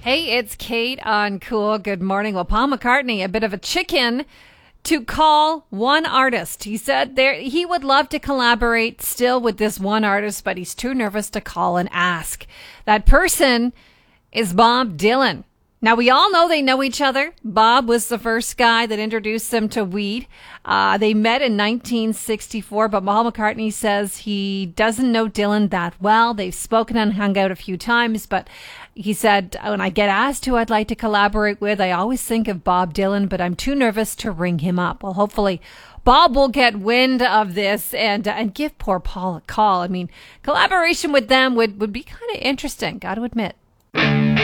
Hey, it's Kate on Cool. Good morning. Well, Paul McCartney, a bit of a chicken to call one artist. He said he would love to collaborate still with this one artist, but he's too nervous to call and ask. That person is Bob Dylan. Now, we all know they know each other. Bob was the first guy that introduced them to weed. They met in 1964, but Paul McCartney says he doesn't know Dylan that well. They've spoken and hung out a few times, but he said, when I get asked who I'd like to collaborate with, I always think of Bob Dylan, but I'm too nervous to ring him up. Well, hopefully Bob will get wind of this and give poor Paul a call. I mean, collaboration with them would be kind of interesting, got to admit.